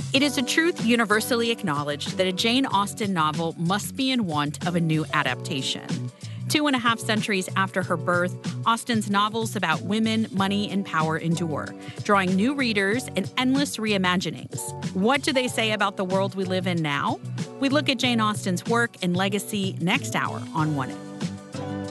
It is a truth universally acknowledged that a Jane Austen novel must be in want of a new adaptation. 2.5 centuries after her birth, Austen's novels about women, money, and power endure, drawing new readers and endless reimaginings. What do they say about the world we live in now? We look at Jane Austen's work and legacy next hour on One It.